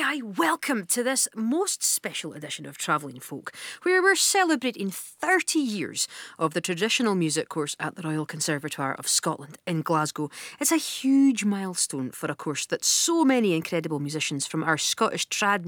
aye, welcome to this most special edition of Travelling Folk, where we're celebrating 30 years of the traditional music course at the Royal Conservatoire of Scotland in Glasgow. It's a huge milestone for a course that so many incredible musicians from our Scottish trad